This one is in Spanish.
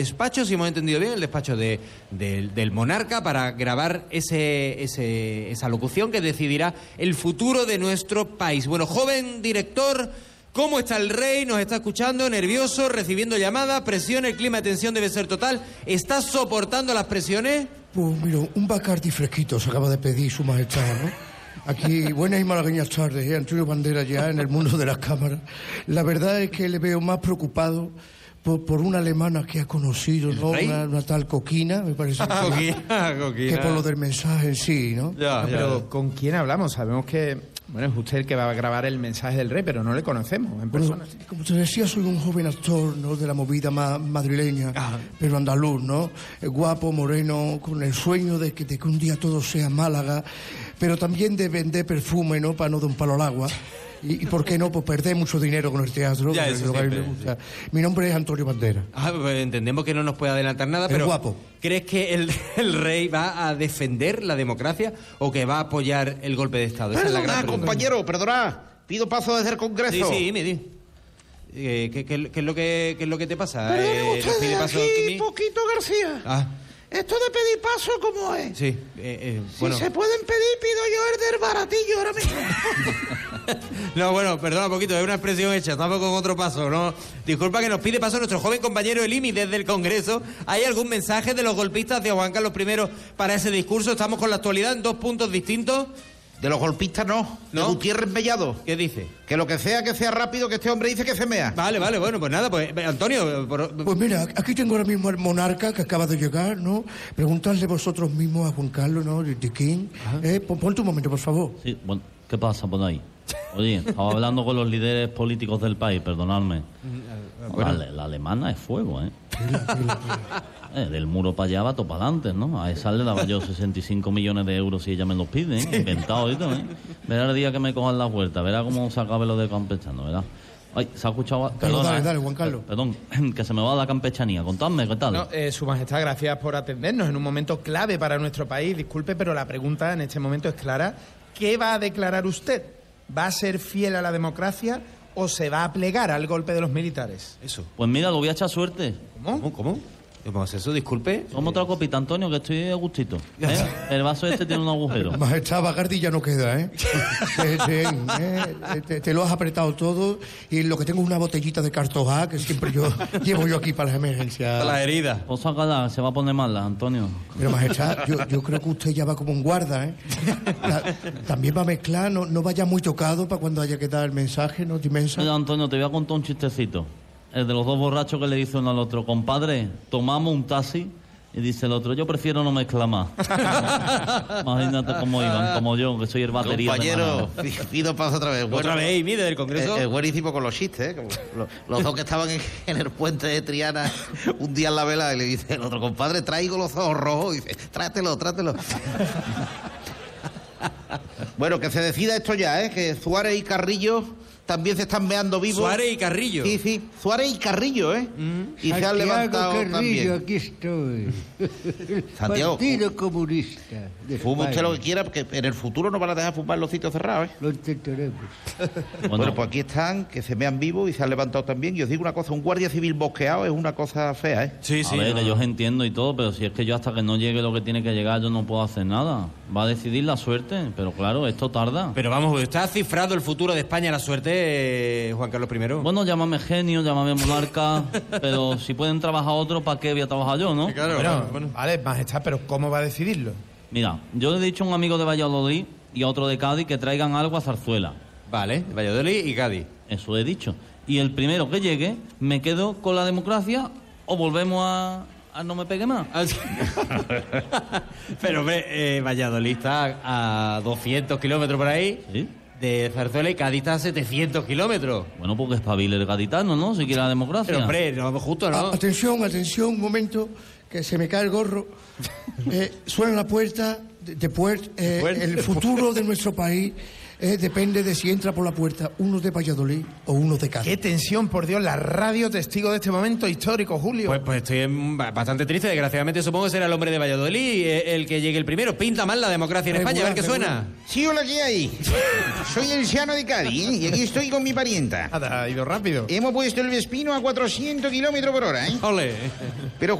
despacho, si hemos entendido bien, el despacho del monarca para grabar esa locución que decidirá el futuro de nuestro país. Bueno, joven director, ¿cómo está el rey? Nos está escuchando, nervioso, recibiendo llamadas, presión, el clima de tensión debe ser total. ¿Está soportando las presiones? Pues mira, un Bacardi fresquito se acaba de pedir su majestad, ¿no? Aquí, buenas y malagueñas tardes, Antonio Banderas ya en el mundo de las cámaras. La verdad es que le veo más preocupado por una alemana que ha conocido, ¿no? Una tal Coquina, me parece que por lo del mensaje en sí, ¿no? Ya. Pero ¿con quién hablamos? Sabemos que, bueno, es usted el que va a grabar el mensaje del rey, pero no le conocemos en persona. Bueno, como te decía, soy un joven actor, ¿no? De la movida madrileña, pero andaluz, ¿no? Guapo, moreno, con el sueño de que un día todo sea Málaga, pero también de vender perfume, ¿no? Para no dar un palo al agua. Y por qué no, pues perder mucho dinero con el teatro. Ya, eso siempre, me gusta. Mi nombre es Antonio Banderas. Pues entendemos que no nos puede adelantar nada, pero guapo. ¿Crees que el rey va a defender la democracia o que va a apoyar el golpe de Estado? Esa es la gran pregunta. Compañero, perdona. Pido paso desde el Congreso. Sí, me di. ¿Qué es lo que te pasa? Perdone ustedes, aquí, poquito García. Esto de pedir paso, ¿cómo es? Sí, bueno. Si se pueden pedir, pido yo el del baratillo ahora mismo. No, bueno, perdona un poquito, es una expresión hecha, estamos con otro paso, ¿no? Disculpa que nos pide paso nuestro joven compañero Elimi desde el Congreso. ¿Hay algún mensaje de los golpistas hacia Juan Carlos I para ese discurso? Estamos con la actualidad en dos puntos distintos. De los golpistas no. De Gutiérrez Mellado. ¿Qué dice? Que lo que sea rápido, que este hombre dice que se mea. Vale, bueno, pues nada, pues Antonio... Pues mira, aquí tengo ahora mismo al monarca que acaba de llegar, ¿no? Preguntadle vosotros mismos a Juan Carlos, ¿no? De King. Ponte un momento, por favor. Sí, bueno, ¿qué pasa por ahí? Oye, estaba hablando con los líderes políticos del país, perdonadme. La alemana es fuego, ¿eh? Del muro para allá va todo para adelante, ¿no? A esa le daba yo 65 millones de euros si ella me los pide, ¿eh? Inventado y todo, ¿eh? Verá el día que me cojan la vuelta, verá cómo se acabe lo de campechano, ¿verdad? Ay, se ha escuchado... Dale, Juan Carlos. Perdón, que se me va la campechanía. Contadme, ¿qué tal? No, Su Majestad, gracias por atendernos en un momento clave para nuestro país. Disculpe, pero la pregunta en este momento es clara. ¿Qué va a declarar usted? ¿Va a ser fiel a la democracia o se va a plegar al golpe de los militares? Eso. Pues mira, lo voy a echar suerte. ¿Cómo? ¿Cómo es eso? Disculpe. Toma otra copita, Antonio, que estoy a gustito. El vaso este tiene un agujero. Majestad, Bacardi ya no queda, ¿eh? Te lo has apretado todo y lo que tengo es una botellita de Cartojá que siempre llevo yo aquí para las emergencias. Para las heridas. Pues sácala, se va a poner mala, Antonio. Pero Majestad, yo creo que usted ya va como un guarda, ¿eh? También va a mezclar, no vaya muy tocado para cuando haya que dar el mensaje, ¿no? Mira, Antonio, te voy a contar un chistecito. El de los dos borrachos que le dice uno al otro: compadre, tomamos un taxi. Y dice el otro: yo prefiero no mezclar más. Imagínate cómo iban, como yo, que soy el batería. Compañero, pido paso otra vez. Otra vez, mide del Congreso. Es buenísimo con los chistes, ¿eh? Como los dos que estaban en el puente de Triana un día en la vela y le dice el otro: compadre, traigo los ojos rojos. Y dice: trátelo. Bueno, que se decida esto ya, ¿eh? Que Suárez y Carrillo también se están meando vivos. Suárez y Carrillo. Sí, Suárez y Carrillo, ¿eh? Y se han levantado Carrillo, también. aquí estoy. Santiago, Partido Comunista. Fuma usted lo que quiera, porque en el futuro no van a dejar fumar en los sitios cerrados, ¿eh? Lo intentaremos. Bueno, pues aquí están, que se mean vivos y se han levantado también. Y os digo una cosa, un guardia civil bosqueado es una cosa fea, ¿eh? Sí. A ver, que yo os entiendo y todo, pero si es que yo hasta que no llegue lo que tiene que llegar, yo no puedo hacer nada. Va a decidir la suerte, pero claro, esto tarda. Pero vamos, ¿usted ha cifrado el futuro de España, la suerte, Juan Carlos I? Bueno, llámame genio, llámame monarca, pero si pueden trabajar otros, ¿para qué voy a trabajar yo, no? Claro, Bueno, vale, Majestad, pero ¿cómo va a decidirlo? Mira, yo le he dicho a un amigo de Valladolid y a otro de Cádiz que traigan algo a Zarzuela. Vale, Valladolid y Cádiz. Eso he dicho. Y el primero que llegue, ¿me quedo con la democracia o volvemos a no me pegue más? Pero hombre, Valladolid está a 200 kilómetros por ahí. ¿Sí? De Zarzuela, y Cádiz está a 700 kilómetros. Bueno, porque espabile el gaditano, ¿no? Si quiere la democracia. Pero hombre, no, justo, ¿no? Atención, un momento, que se me cae el gorro. Suena la puerta, el futuro de nuestro país depende de si entra por la puerta uno de Valladolid o uno de Cádiz. Qué tensión, por Dios, la radio testigo de este momento histórico, Julio. Pues estoy bastante triste, desgraciadamente supongo que será el hombre de Valladolid el que llegue el primero. Pinta mal la democracia en España, a ver qué suena. Sí, hola, ¿qué hay? Soy el Siano de Cádiz, ¿eh? Y aquí estoy con mi parienta. Ha ido rápido. Hemos puesto el Vespino a 400 kilómetros por hora, ¿eh? Ole. Pero